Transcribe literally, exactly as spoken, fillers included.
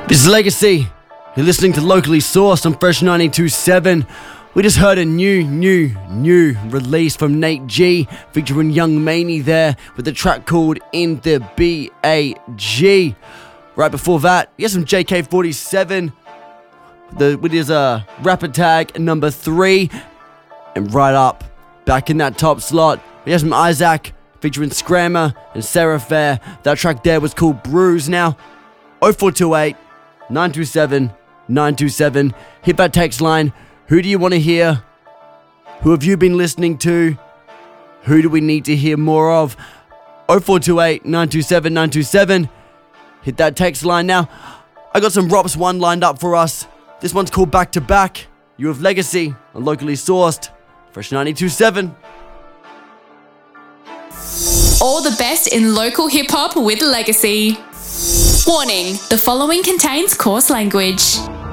This is Legacy. You're listening to Locally Sourced on Fresh ninety-two point seven. We just heard a new, new, new release from Nate G featuring Young Maney there with the track called In The B A G. Right before that, you have some J K forty-seven the, with his uh, rapper tag number three. And right up, back in that top slot, we have some Isaac featuring Scrammer and Sarah Fair. That track there was called Bruise. Now, oh four two eight, nine two seven, nine two seven. Hit that text line. Who do you want to hear? Who have you been listening to? Who do we need to hear more of? oh four two eight, nine two seven, nine two seven. Hit that text line now. I got some Rops one lined up for us. This one's called Back to Back. You have Legacy and Locally Sourced. Fresh ninety-two point seven. All the best in local hip-hop with Legacy. Warning, the following contains coarse language.